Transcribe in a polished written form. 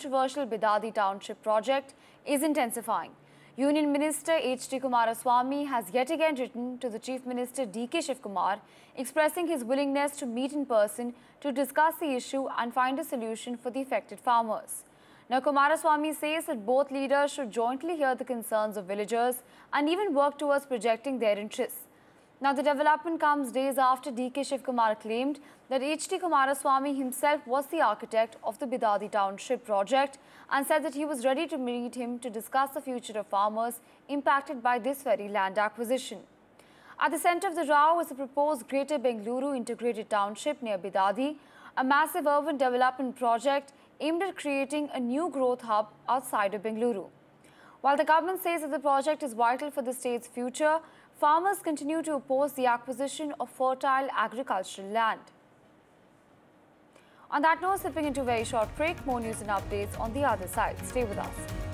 controversial Bidadi Township project is intensifying. Union Minister H.D. Kumaraswamy has yet again written to the Chief Minister D.K. Shivkumar, expressing his willingness to meet in person to discuss the issue and find a solution for the affected farmers. Now, Kumaraswamy says that both leaders should jointly hear the concerns of villagers and even work towards projecting their interests. Now, the development comes days after D.K. Shivkumar claimed that H.D. Kumaraswamy himself was the architect of the Bidadi Township project and said that he was ready to meet him to discuss the future of farmers impacted by this very land acquisition. At the centre of the row is the proposed Greater Bengaluru Integrated Township near Bidadi, a massive urban development project aimed at creating a new growth hub outside of Bengaluru. While the government says that the project is vital for the state's future, farmers continue to oppose the acquisition of fertile agricultural land. On that note, slipping into a very short break, more news and updates on the other side. Stay with us.